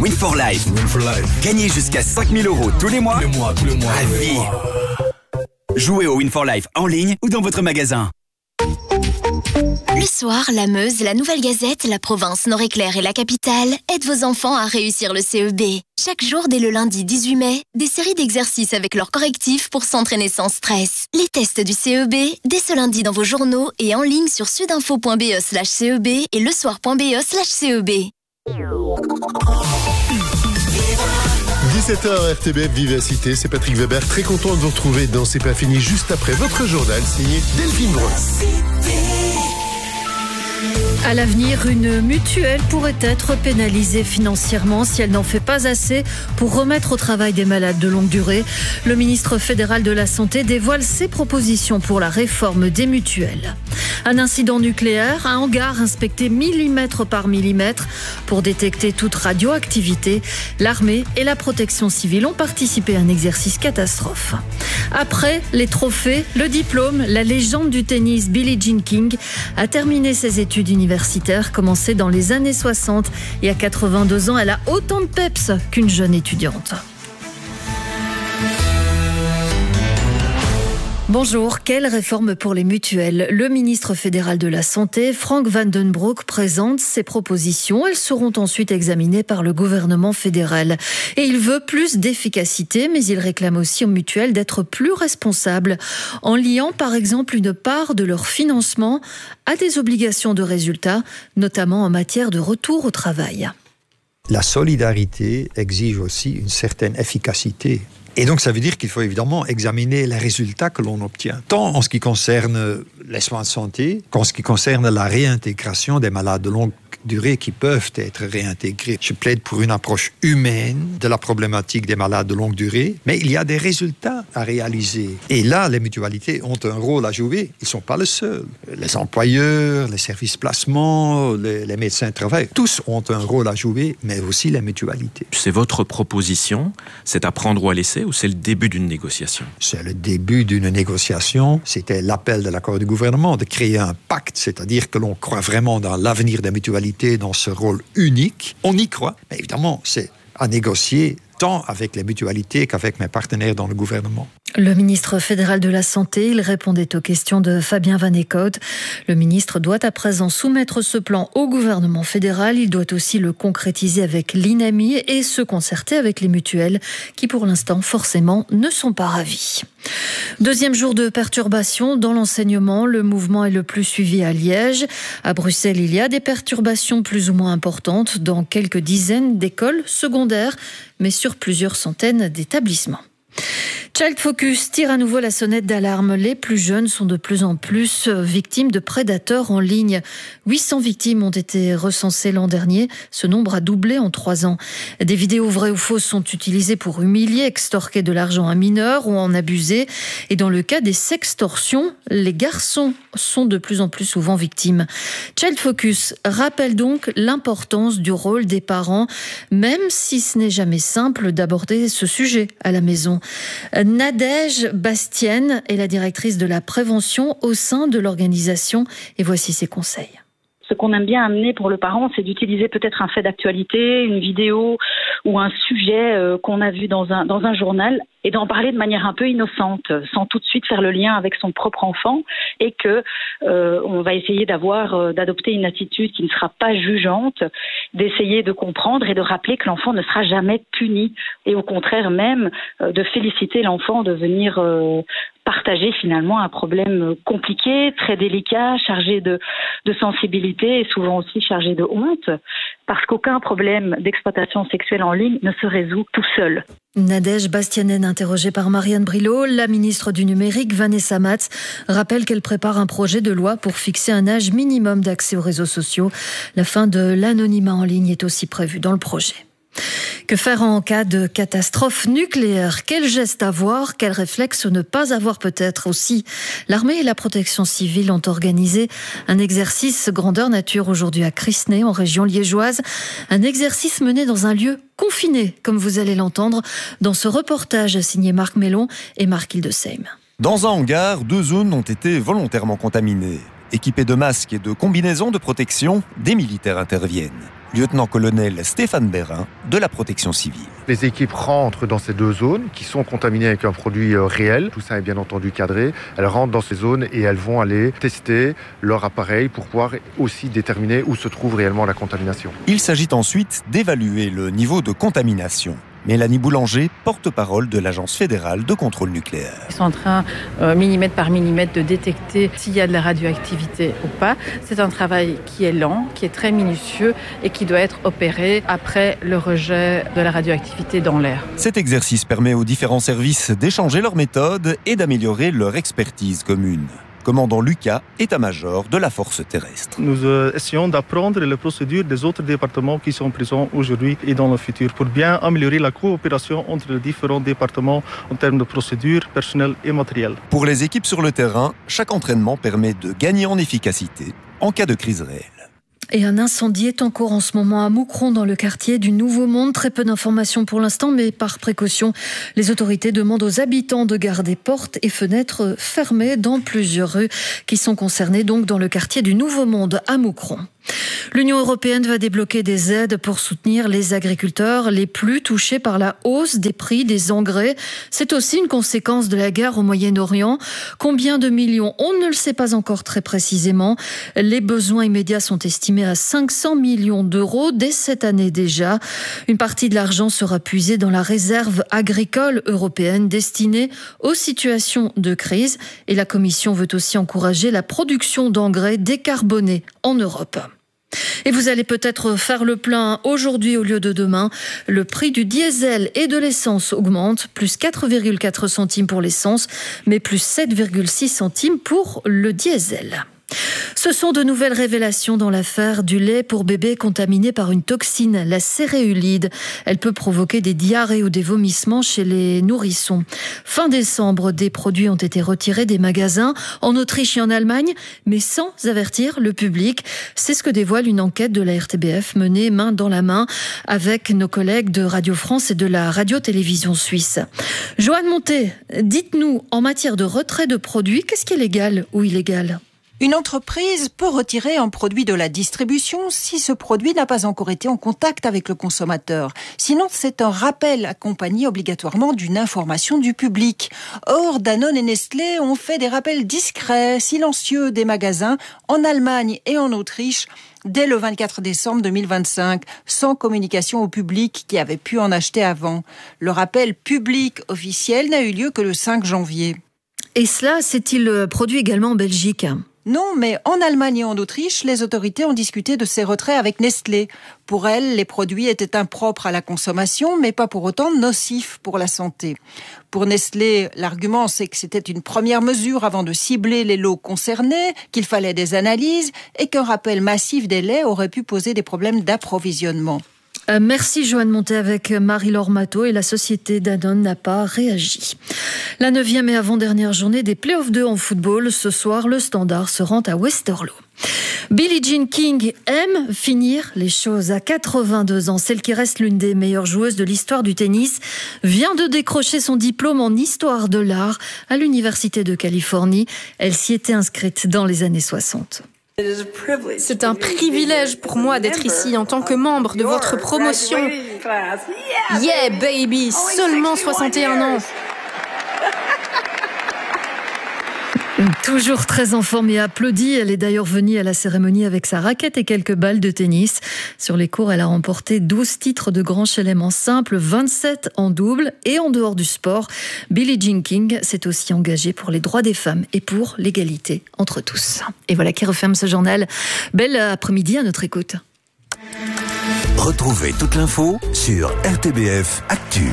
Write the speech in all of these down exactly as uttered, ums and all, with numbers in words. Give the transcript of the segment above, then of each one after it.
Win for Life. Win for Life. Gagnez jusqu'à cinq mille euros tous les mois. Tous les mois, tous les mois. À vie. Jouez au Win for Life en ligne ou dans votre magasin. Le soir, la Meuse, la Nouvelle Gazette, la province Nord-Éclair et la capitale aident vos enfants à réussir le C E B. Chaque jour, dès le lundi dix-huit mai, des séries d'exercices avec leurs correctifs pour s'entraîner sans stress. Les tests du C E B, dès ce lundi dans vos journaux et en ligne sur sudinfo.be slash CEB et lesoir.be slash CEB. dix-sept heures R T B F Vivacité, c'est Patrick Weber, très content de vous retrouver dans C'est pas fini juste après votre journal signé Delphine Brun. À l'avenir, une mutuelle pourrait être pénalisée financièrement si elle n'en fait pas assez pour remettre au travail des malades de longue durée. Le ministre fédéral de la Santé dévoile ses propositions pour la réforme des mutuelles. Un incident nucléaire, un hangar inspecté millimètre par millimètre pour détecter toute radioactivité. L'armée et la protection civile ont participé à un exercice catastrophe. Après les trophées, le diplôme, la légende du tennis Billie Jean King a terminé ses études universitaires commencées dans les années soixante et à quatre-vingt-deux ans, elle a autant de peps qu'une jeune étudiante. Bonjour, quelle réforme pour les mutuelles ? Le ministre fédéral de la Santé, Frank Van Den Broek, présente ses propositions. Elles seront ensuite examinées par le gouvernement fédéral. Et il veut plus d'efficacité, mais il réclame aussi aux mutuelles d'être plus responsables, en liant par exemple une part de leur financement à des obligations de résultats, notamment en matière de retour au travail. La solidarité exige aussi une certaine efficacité. Et donc, ça veut dire qu'il faut évidemment examiner les résultats que l'on obtient, tant en ce qui concerne les soins de santé qu'en ce qui concerne la réintégration des malades de longue durée qui peuvent être réintégrés. Je plaide pour une approche humaine de la problématique des malades de longue durée, mais il y a des résultats à réaliser. Et là, les mutualités ont un rôle à jouer. Ils ne sont pas les seuls. Les employeurs, les services placement, les, les médecins de travail, tous ont un rôle à jouer, mais aussi les mutualités. C'est votre proposition, c'est à prendre ou à laisser, ou c'est le début d'une négociation ? C'est le début d'une négociation. C'était l'appel de l'accord du gouvernement de créer un pacte, c'est-à-dire que l'on croit vraiment dans l'avenir des mutualités, dans ce rôle unique. On y croit, mais évidemment, c'est à négocier tant avec les mutualités qu'avec mes partenaires dans le gouvernement. Le ministre fédéral de la Santé, il répondait aux questions de Fabien Van Eekhout. Le ministre doit à présent soumettre ce plan au gouvernement fédéral. Il doit aussi le concrétiser avec l'INAMI et se concerter avec les mutuelles qui, pour l'instant, forcément, ne sont pas ravis. Deuxième jour de perturbations dans l'enseignement. Le mouvement est le plus suivi à Liège. À Bruxelles, il y a des perturbations plus ou moins importantes dans quelques dizaines d'écoles secondaires, mais sur plusieurs centaines d'établissements. Child Focus tire à nouveau la sonnette d'alarme. Les plus jeunes sont de plus en plus victimes de prédateurs en ligne. huit cents victimes ont été recensées l'an dernier. Ce nombre a doublé en trois ans. Des vidéos vraies ou fausses sont utilisées pour humilier, extorquer de l'argent à un mineur ou en abuser. Et dans le cas des sextorsions, les garçons sont de plus en plus souvent victimes. Child Focus rappelle donc l'importance du rôle des parents, même si ce n'est jamais simple d'aborder ce sujet à la maison. Nadège Bastienne est la directrice de la prévention au sein de l'organisation et voici ses conseils. Ce qu'on aime bien amener pour le parent, c'est d'utiliser peut-être un fait d'actualité, une vidéo ou un sujet euh, qu'on a vu dans un, dans un journal et d'en parler de manière un peu innocente, sans tout de suite faire le lien avec son propre enfant et que euh, on va essayer d'avoir, euh, d'adopter une attitude qui ne sera pas jugeante, d'essayer de comprendre et de rappeler que l'enfant ne sera jamais puni et au contraire même euh, de féliciter l'enfant de venir euh, partager finalement un problème compliqué, très délicat, chargé de, de sensibilité et souvent aussi chargé de honte, parce qu'aucun problème d'exploitation sexuelle en ligne ne se résout tout seul. Nadège Bastianen, interrogée par Marianne Brilot, la ministre du Numérique, Vanessa Matz, rappelle qu'elle prépare un projet de loi pour fixer un âge minimum d'accès aux réseaux sociaux. La fin de l'anonymat en ligne est aussi prévue dans le projet. Que faire en cas de catastrophe nucléaire ? Quel geste avoir ? Quel réflexe ne pas avoir peut-être aussi ? L'armée et la protection civile ont organisé un exercice grandeur nature aujourd'hui à Crisnay, en région liégeoise. Un exercice mené dans un lieu confiné, comme vous allez l'entendre, dans ce reportage signé Marc Mellon et Marc Hildesheim. Dans un hangar, deux zones ont été volontairement contaminées. Équipés de masques et de combinaisons de protection, des militaires interviennent. lieutenant-colonel Stéphane Bérin de la protection civile. Les équipes rentrent dans ces deux zones qui sont contaminées avec un produit réel. Tout ça est bien entendu cadré. Elles rentrent dans ces zones et elles vont aller tester leur appareil pour pouvoir aussi déterminer où se trouve réellement la contamination. Il s'agit ensuite d'évaluer le niveau de contamination. Mélanie Boulanger, porte-parole de l'Agence fédérale de contrôle nucléaire. Ils sont en train, euh, millimètre par millimètre, de détecter s'il y a de la radioactivité ou pas. C'est un travail qui est lent, qui est très minutieux et qui doit être opéré après le rejet de la radioactivité dans l'air. Cet exercice permet aux différents services d'échanger leurs méthodes et d'améliorer leur expertise commune. Commandant Lucas, état-major de la force terrestre. Nous euh, essayons d'apprendre les procédures des autres départements qui sont présents aujourd'hui et dans le futur pour bien améliorer la coopération entre les différents départements en termes de procédures, personnel et matériel. Pour les équipes sur le terrain, chaque entraînement permet de gagner en efficacité en cas de crise réelle. Et un incendie est en cours en ce moment à Moucron, dans le quartier du Nouveau Monde. Très peu d'informations pour l'instant, mais par précaution, les autorités demandent aux habitants de garder portes et fenêtres fermées dans plusieurs rues qui sont concernées donc dans le quartier du Nouveau Monde à Moucron. L'Union européenne va débloquer des aides pour soutenir les agriculteurs les plus touchés par la hausse des prix des engrais. C'est aussi une conséquence de la guerre au Moyen-Orient. Combien de millions? On ne le sait pas encore très précisément. Les besoins immédiats sont estimés à cinq cents millions d'euros dès cette année déjà. Une partie de l'argent sera puisée dans la réserve agricole européenne destinée aux situations de crise. Et la Commission veut aussi encourager la production d'engrais décarbonés en Europe. Et vous allez peut-être faire le plein aujourd'hui au lieu de demain. Le prix du diesel et de l'essence augmente, plus quatre virgule quatre centimes pour l'essence, mais plus sept virgule six centimes pour le diesel. Ce sont de nouvelles révélations dans l'affaire du lait pour bébé contaminé par une toxine, la céréulide. Elle peut provoquer des diarrhées ou des vomissements chez les nourrissons. Fin décembre, des produits ont été retirés des magasins en Autriche et en Allemagne, mais sans avertir le public. C'est ce que dévoile une enquête de la R T B F menée main dans la main avec nos collègues de Radio France et de la radio-télévision suisse. Joanne Monté, dites-nous, en matière de retrait de produits, qu'est-ce qui est légal ou illégal ? Une entreprise peut retirer un produit de la distribution si ce produit n'a pas encore été en contact avec le consommateur. Sinon, c'est un rappel accompagné obligatoirement d'une information du public. Or, Danone et Nestlé ont fait des rappels discrets, silencieux des magasins en Allemagne et en Autriche dès le vingt-quatre décembre deux mille vingt-cinq, sans communication au public qui avait pu en acheter avant. Le rappel public officiel n'a eu lieu que le cinq janvier. Et cela s'est-il produit également en Belgique ? Non, mais en Allemagne et en Autriche, les autorités ont discuté de ces retraits avec Nestlé. Pour elles, les produits étaient impropres à la consommation, mais pas pour autant nocifs pour la santé. Pour Nestlé, l'argument, c'est que c'était une première mesure avant de cibler les lots concernés, qu'il fallait des analyses et qu'un rappel massif des laits aurait pu poser des problèmes d'approvisionnement. Euh, merci Joanne Monté avec Marie-Laure Matteau et la société Danone n'a pas réagi. La neuvième et avant-dernière journée des Playoffs deux en football. Ce soir, le Standard se rend à Westerlo. Billie Jean King aime finir les choses à quatre-vingt-deux ans. Celle qui reste l'une des meilleures joueuses de l'histoire du tennis vient de décrocher son diplôme en histoire de l'art à l'Université de Californie. Elle s'y était inscrite dans les années soixante. C'est un privilège pour moi d'être ici en tant que membre de votre promotion. Yeah, baby, seulement soixante et un ans. Toujours très en forme et applaudie. Elle est d'ailleurs venue à la cérémonie avec sa raquette et quelques balles de tennis. Sur les courts, elle a remporté douze titres de Grand Chelem en simple, vingt-sept en double. Et en dehors du sport, Billie Jean King s'est aussi engagée pour les droits des femmes et pour l'égalité entre tous. Et voilà qui referme ce journal. Belle après-midi à notre écoute. Retrouvez toute l'info sur R T B F Actu.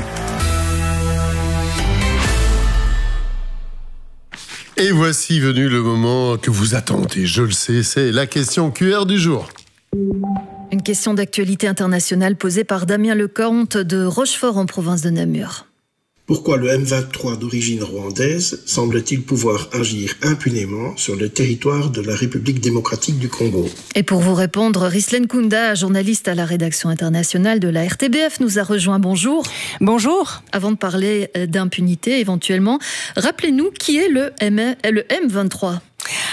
Et voici venu le moment que vous attendez, je le sais, c'est la question Q R du jour. Une question d'actualité internationale posée par Damien Lecomte de Rochefort en province de Namur. Pourquoi le M vingt-trois d'origine rwandaise semble-t-il pouvoir agir impunément sur le territoire de la République démocratique du Congo ? Et pour vous répondre, Rislen Kunda, journaliste à la rédaction internationale de la R T B F, nous a rejoint. Bonjour. Bonjour. Avant de parler d'impunité éventuellement, rappelez-nous qui est le M vingt-trois.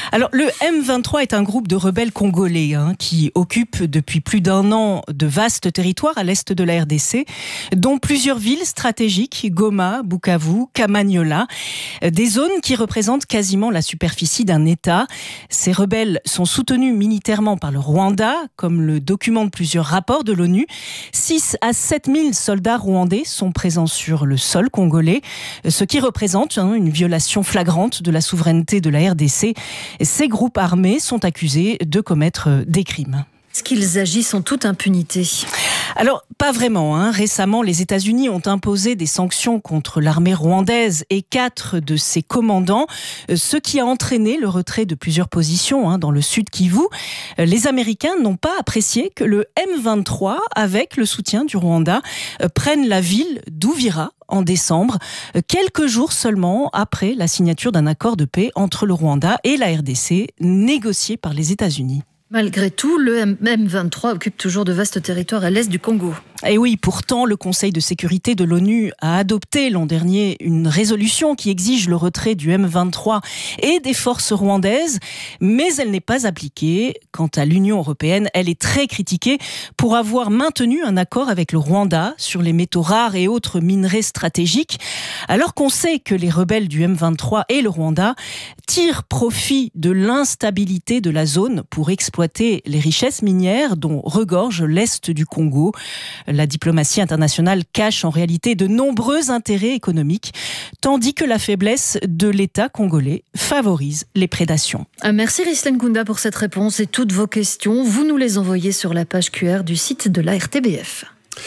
Alors, le M vingt-trois est un groupe de rebelles congolais hein, qui occupe depuis plus d'un an de vastes territoires à l'est de la R D C, dont plusieurs villes stratégiques, Goma, Bukavu, Kamanyola, des zones qui représentent quasiment la superficie d'un État. Ces rebelles sont soutenus militairement par le Rwanda, comme le documentent plusieurs rapports de l'ONU. six à sept mille soldats rwandais sont présents sur le sol congolais, ce qui représente hein, une violation flagrante de la souveraineté de la R D C. Ces groupes armés sont accusés de commettre des crimes. Est-ce qu'ils agissent en toute impunité ? Alors, pas vraiment. Hein. Récemment, les États-Unis ont imposé des sanctions contre l'armée rwandaise et quatre de ses commandants, ce qui a entraîné le retrait de plusieurs positions hein, dans le sud Kivu. Les Américains n'ont pas apprécié que le M vingt-trois, avec le soutien du Rwanda, prenne la ville d'Uvira en décembre, quelques jours seulement après la signature d'un accord de paix entre le Rwanda et la R D C, négocié par les États-Unis. Malgré tout, le M vingt-trois occupe toujours de vastes territoires à l'est du Congo. Et oui, pourtant, le Conseil de sécurité de l'ONU a adopté l'an dernier une résolution qui exige le retrait du M vingt-trois et des forces rwandaises, mais elle n'est pas appliquée. Quant à l'Union européenne, elle est très critiquée pour avoir maintenu un accord avec le Rwanda sur les métaux rares et autres minerais stratégiques, alors qu'on sait que les rebelles du M vingt-trois et le Rwanda tirent profit de l'instabilité de la zone pour exploiter les richesses minières dont regorge l'est du Congo. La diplomatie internationale cache en réalité de nombreux intérêts économiques, tandis que la faiblesse de l'État congolais favorise les prédations. Merci Rislen Gunda pour cette réponse et toutes vos questions. Vous nous les envoyez sur la page Q R du site de la R T B F.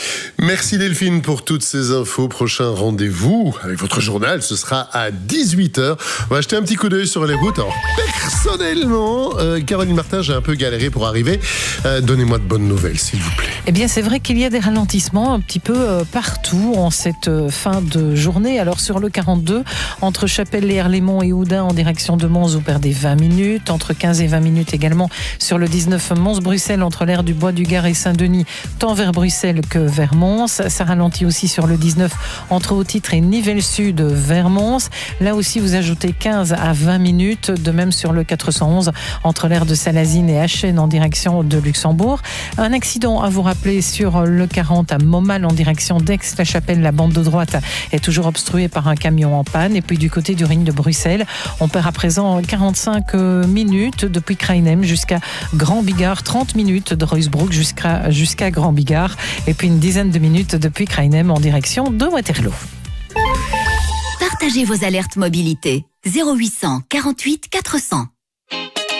Merci Delphine pour toutes ces infos. Prochain rendez-vous avec votre journal, ce sera à dix-huit heures. On va jeter un petit coup d'œil sur les routes. Alors, personnellement, euh, Caroline Martin, j'ai un peu galéré pour arriver. Euh, donnez-moi de bonnes nouvelles, s'il vous plaît. Eh bien, c'est vrai qu'il y a des ralentissements un petit peu euh, partout en cette euh, fin de journée. Alors, sur le quarante-deux, entre Chapelle-les-Herlémont et Oudin en direction de Mons, vous perdez vingt minutes. Entre quinze et vingt minutes également sur le dix-neuf Mons-Bruxelles, entre l'aire du Bois-du-Gard et Saint-Denis, tant vers Bruxelles que vers Mons. Ça ralentit aussi sur le dix-neuf entre Haut-Titre et Nivelles-Sud vers Mons. Là aussi, vous ajoutez quinze à vingt minutes. De même sur le quatre cent onze entre l'aire de Salazine et Achen en direction de Luxembourg. Un accident à vous rappeler sur le quarante à Montmal en direction d'Aix-la-Chapelle. La bande de droite est toujours obstruée par un camion en panne. Et puis du côté du ring de Bruxelles, on perd à présent quarante-cinq minutes depuis Krainem jusqu'à Grand-Bigard. trente minutes de Ruysbroek jusqu'à, jusqu'à Grand-Bigard. Et puis une dizaine de minutes depuis Krainem en direction de Waterloo. Partagez vos alertes mobilité. zéro huit cent quarante-huit quatre cents.